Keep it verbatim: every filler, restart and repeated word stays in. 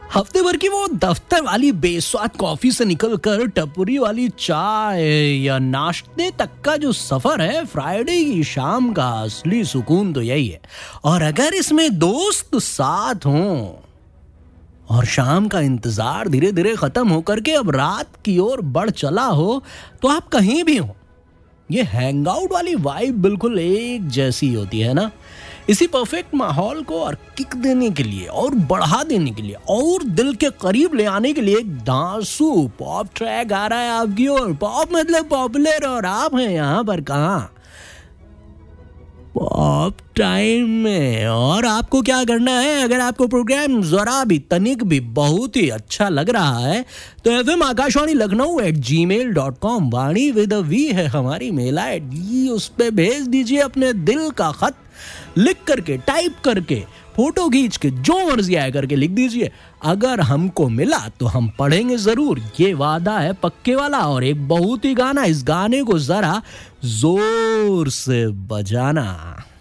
हफ्ते भर की वो दफ्तर वाली बेस्वाद कॉफी से निकलकर टपरी वाली चाय या नाश्ते तक का जो सफर है, फ्राइडे की शाम का असली सुकून तो यही है। और अगर इसमें दोस्त साथ हों और शाम का इंतजार धीरे धीरे खत्म होकर के अब रात की ओर बढ़ चला हो, तो आप कहीं भी हो, ये हैंगआउट वाली वाइब बिल्कुल एक जैसी होती है ना। इसी परफेक्ट माहौल को और किक देने के लिए और बढ़ा देने के लिए और दिल के करीब ले आने के लिए एक धांसू पॉप ट्रैक आ रहा है आपकी ओर। पॉप मतलब पॉपुलर, और आप हैं यहाँ पर कहाँ? पॉप टाइम में। और आपको क्या करना है, अगर आपको प्रोग्राम जरा भी तनिक भी बहुत ही अच्छा लग रहा है तो F M Akashvani Lucknow eight ji mail dot com, Vani with a we है हमारी मेल आई डी, उस पे भेज दीजिए अपने दिल का खत। लिख करके, टाइप करके, फोटो खींच के, जो मर्जी आया करके लिख दीजिए। अगर हमको मिला तो हम पढ़ेंगे जरूर, ये वादा है पक्के वाला। और एक बहुत ही गाना, इस गाने को जरा जोर से बजाना।